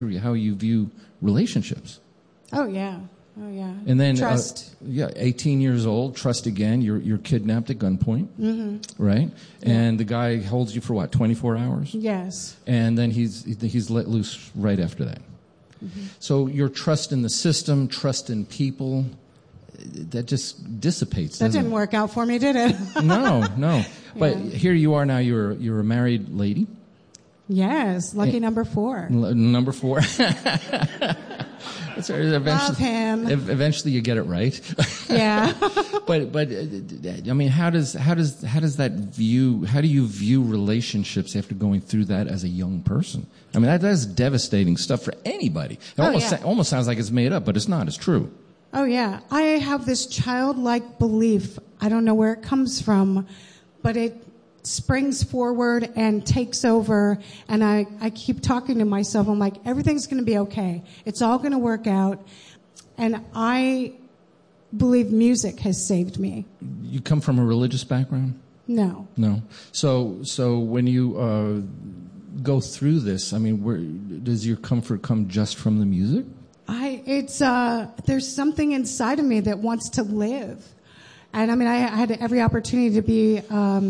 how you view relationships. Oh, yeah. And then, trust. 18 years old, trust again. You're kidnapped at gunpoint, right? Yeah. And the guy holds you for what, 24 hours? Yes. And then he's let loose right after that. So your trust in the system, trust in people, that just dissipates. That didn't work out for me, did it? No. But here you are now. You're a married lady. Yes, lucky number 4. Number 4. Love him. Eventually, you get it right. Yeah. but I mean, how do you view relationships after going through that as a young person? I mean, that's devastating stuff for anybody. It almost sounds like it's made up, but it's not. It's true. Oh yeah, I have this childlike belief. I don't know where it comes from, but it springs forward and takes over, and I keep talking to myself. I'm like, everything's going to be okay. It's all going to work out. And I believe music has saved me. You come from a religious background? No. So when you go through this, I mean, where does your comfort come just from the music? There's something inside of me that wants to live. And I mean, I had every opportunity to be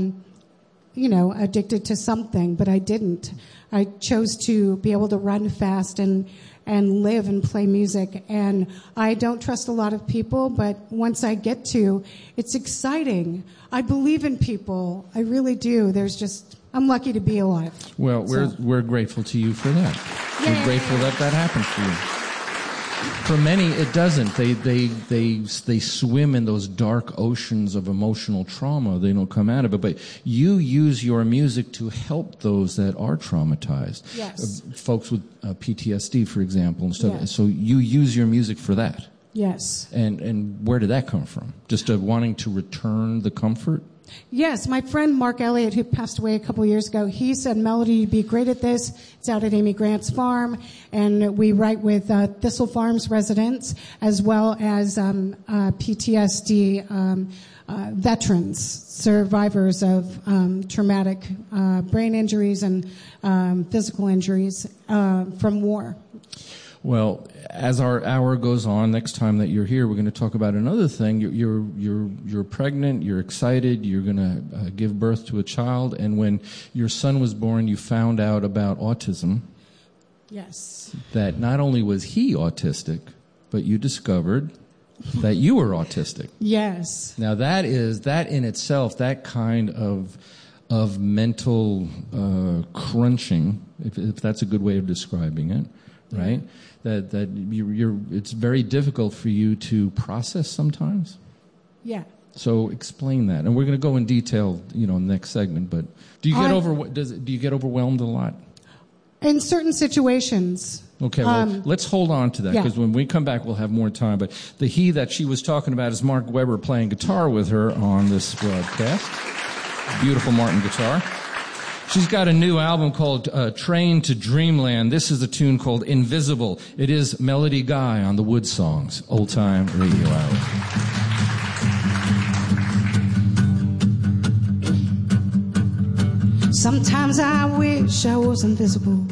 addicted to something, but I didn't. I chose to be able to run fast and live and play music. And I don't trust a lot of people, but once I get to, it's exciting. I believe in people. I really do. I'm lucky to be alive. Well, we're grateful to you for that. Yay. We're grateful that happened for you. For many, it doesn't. They swim in those dark oceans of emotional trauma. They don't come out of it. But you use your music to help those that are traumatized. Yes. Folks with PTSD, for example, and stuff. Yes. So you use your music for that. Yes. And where did that come from? Just wanting to return the comfort? Yes, my friend Mark Elliott, who passed away a couple years ago, he said, Melody, you'd be great at this. It's out at Amy Grant's farm, and we write with Thistle Farms residents as well as PTSD veterans, survivors of traumatic brain injuries and physical injuries from war. Well, as our hour goes on, next time that you're here, we're going to talk about another thing. You're pregnant, you're excited, you're going to give birth to a child, and when your son was born, you found out about autism. Yes. That not only was he autistic, but you discovered that you were autistic. Yes. Now that in itself, that kind of mental crunching, if that's a good way of describing it, right? That it's very difficult for you to process sometimes. Yeah. So explain that, and we're going to go in detail, in the next segment. But do you get overwhelmed a lot? In certain situations. Okay, well, let's hold on to that, because when we come back, we'll have more time. But the he that she was talking about is Mark Webber playing guitar with her on this broadcast. Beautiful Martin guitar. She's got a new album called Train to Dreamland. This is a tune called Invisible. It is Melody Guy on the Wood Songs, Old Time Radio Hour. Sometimes I wish I was invisible.